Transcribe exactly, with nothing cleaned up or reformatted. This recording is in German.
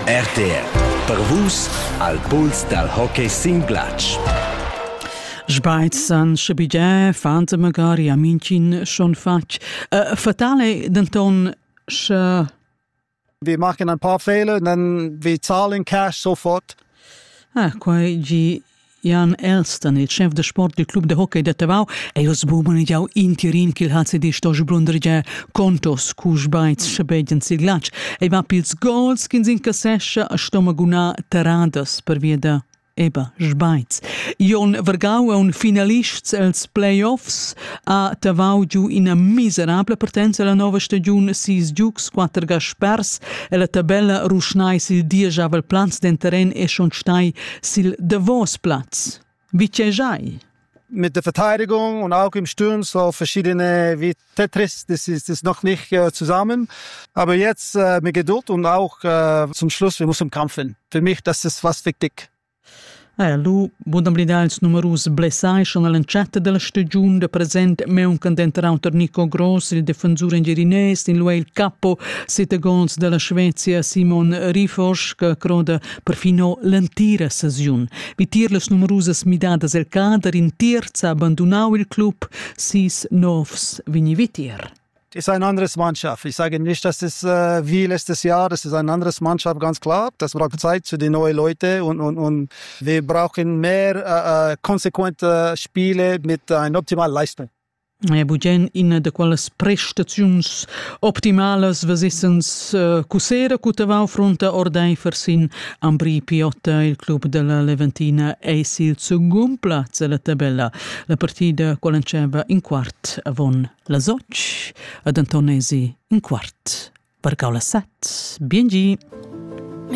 R T R, per vus al puls del hockey singlatsch. Sbaiz san schabigia, fanza magari a mincin schon fatg. Uh, fatale denton sch... Wir machen ein paar Fehler, dann wir zahlen Cash sofort. Ah, quai gi Jan Elston, il chef de sport del club de hockey de Tavau, e os bumani jau intierin kil hat se di sto blundergia contos cu sbaiz schabedien siglatsch. E va pils goals kins in cassescia a stomaguna taradas per via da Eba, Sbaiz. Jon Vergau è un finalist als playoffs a Tavau giù in a miserabla partenza alla nova stagione sis giucs, quattro gaspers e la tabella rusnai sil diesavel Platz den terren e schon stai sil Davos Platz. Wie c'è giai? Mit der Verteidigung und auch im Sturm so verschiedene wie Tetris, das ist, das ist noch nicht äh, zusammen. Aber jetzt äh, mit Geduld und auch äh, zum Schluss, wir müssen kämpfen. Für mich, das ist was wichtig. Eh, lu budam lidals numerus blessai schon all'encetta della stagione da present me un candenterautor Nico Gross, il difensore ingerinese, in lui il capo sette gols della Svezia Simon Rifors, che croda perfino l'antira stagione. Vitir le numerose midadas el cader in terza abbandonau il club, sis novs vini vitir. Ist eine andere Mannschaft. Ich sage nicht, dass es äh, wie letztes Jahr, das ist eine andere Mannschaft, ganz klar. Das braucht Zeit für die neuen Leute und, und, und wir brauchen mehr äh, konsequente Spiele mit einer optimalen Leistung. E bugen in de quelles prestaziuns optimales vesissens uh, cusera cutavau fronte ordei versin Ambri Piotta, il club della Leventina e sil second plaz alla tabella. La partida qualanceva in quart avon la Soc ad Antonesi in quart. Vargau la set. Bien gi.